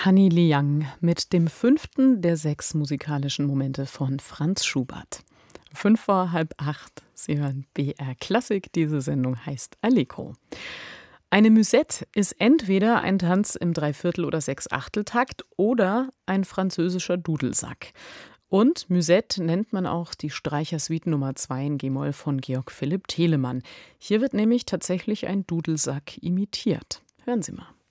Hanni Liang mit dem 5. der 6 musikalischen Momente von Franz Schubert. 7:55. Sie hören BR Klassik. Diese Sendung heißt Allegro. Eine Musette ist entweder ein Tanz im Dreiviertel- oder Sechsachteltakt oder ein französischer Dudelsack. Und Musette nennt man auch die Streichersuite Nummer 2 in G-Moll von Georg Philipp Telemann. Hier wird nämlich tatsächlich ein Dudelsack imitiert. Hören Sie mal.